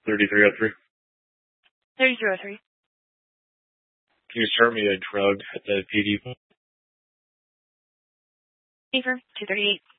3303. 3303. Can you start me a drug at the PD? Beaver, 238.